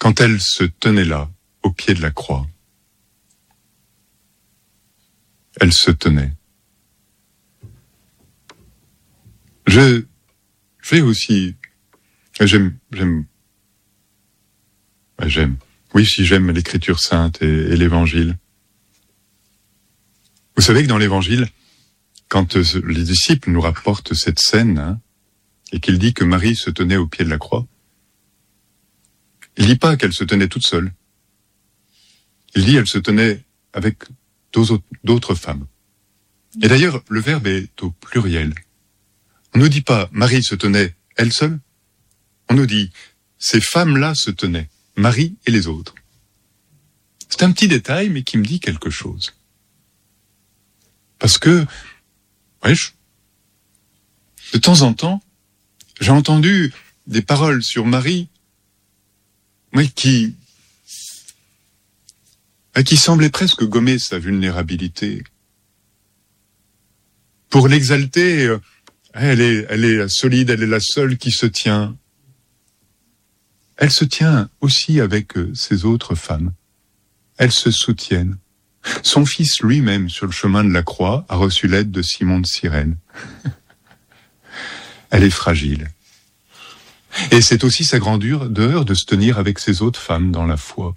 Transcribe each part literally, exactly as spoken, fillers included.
quand elle se tenait là, au pied de la croix, elle se tenait. Je, je vais aussi, j'aime, j'aime, j'aime, oui, si j'aime l'écriture sainte et, et l'évangile. Vous savez que dans l'évangile, quand les disciples nous rapportent cette scène, hein, et qu'il dit que Marie se tenait au pied de la croix, il ne dit pas qu'elle se tenait toute seule. Il dit qu'elle se tenait avec d'autres femmes. Et d'ailleurs, le verbe est au pluriel. On ne nous dit pas Marie se tenait elle seule. On nous dit ces femmes-là se tenaient, Marie et les autres. C'est un petit détail, mais qui me dit quelque chose. Parce que, ouais, je, de temps en temps, j'ai entendu des paroles sur Marie, oui, qui, qui semblaient presque gommer sa vulnérabilité. Pour l'exalter, elle est, elle est solide, elle est la seule qui se tient. Elle se tient aussi avec ses autres femmes. Elles se soutiennent. Son fils lui-même, sur le chemin de la croix, a reçu l'aide de Simon de Cyrène. Elle est fragile. Et c'est aussi sa grandeur de se tenir avec ses autres femmes dans la foi.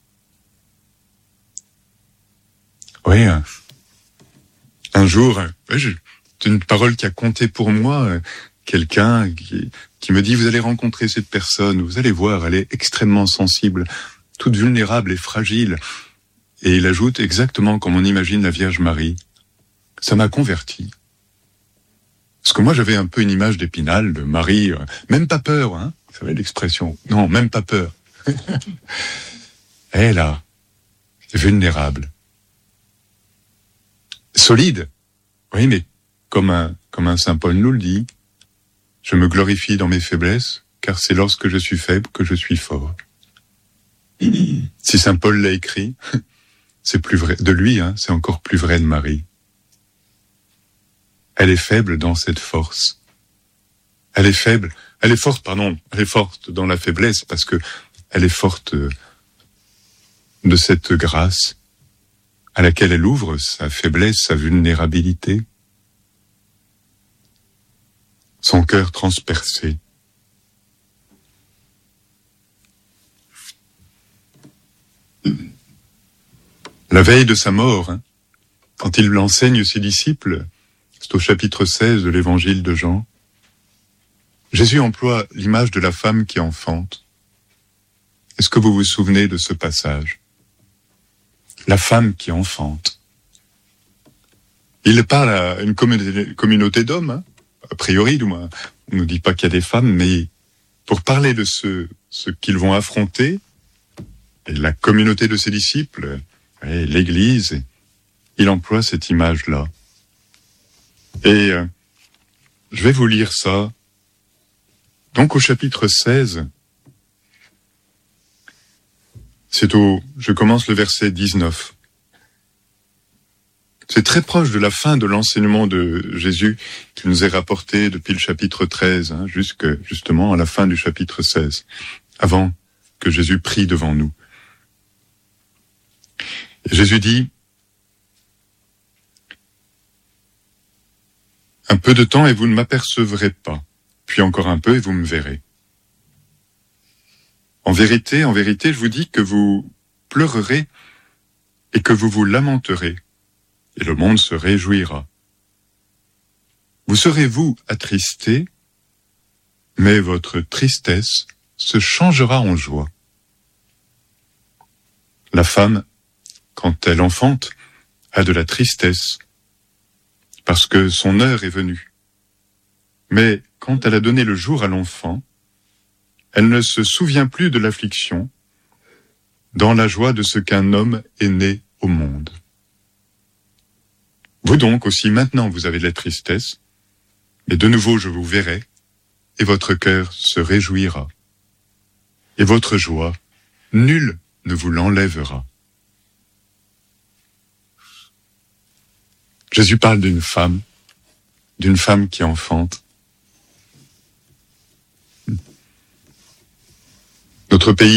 Oui, un, un jour, c'est une parole qui a compté pour moi, quelqu'un qui, qui me dit, vous allez rencontrer cette personne, vous allez voir, elle est extrêmement sensible, toute vulnérable et fragile. Et il ajoute exactement comme on imagine la Vierge Marie. Ça m'a converti. Parce que moi, j'avais un peu une image d'Épinal, de Marie, euh, même pas peur, hein. Vous savez l'expression. Non, même pas peur. Elle, là, vulnérable. Solide. Oui, mais comme un, comme un saint Paul nous le dit, je me glorifie dans mes faiblesses, car c'est lorsque je suis faible que je suis fort. Si saint Paul l'a écrit, c'est plus vrai de lui, hein, c'est encore plus vrai de Marie. Elle est faible dans cette force. Elle est faible, elle est forte, pardon, elle est forte dans la faiblesse parce que elle est forte de cette grâce à laquelle elle ouvre sa faiblesse, sa vulnérabilité, son cœur transpercé. La veille de sa mort, hein, quand il l'enseigne ses disciples, c'est au chapitre seize de l'évangile de Jean, Jésus emploie l'image de la femme qui enfante. Est-ce que vous vous souvenez de ce passage? La femme qui enfante. Il parle à une communauté d'hommes, hein, a priori, du moins. On ne nous dit pas qu'il y a des femmes, mais pour parler de ce, ce qu'ils vont affronter, et la communauté de ses disciples, et l'Église, il emploie cette image-là. Et euh, je vais vous lire ça. Donc au chapitre seize, c'est au, je commence le verset dix-neuf. C'est très proche de la fin de l'enseignement de Jésus qui nous est rapporté depuis le chapitre treize, hein, jusque justement à la fin du chapitre seize, avant que Jésus prie devant nous. Et Jésus dit, un peu de temps et vous ne m'apercevrez pas, puis encore un peu et vous me verrez. En vérité, en vérité, je vous dis que vous pleurerez et que vous vous lamenterez, et le monde se réjouira. Vous serez, vous, attristés, mais votre tristesse se changera en joie. La femme, quand elle enfante, a de la tristesse, parce que son heure est venue. Mais quand elle a donné le jour à l'enfant, elle ne se souvient plus de l'affliction, dans la joie de ce qu'un homme est né au monde. Vous donc aussi maintenant vous avez de la tristesse, mais de nouveau je vous verrai, et votre cœur se réjouira. Et votre joie, nul ne vous l'enlèvera. Jésus parle d'une femme, d'une femme qui enfante. Notre pays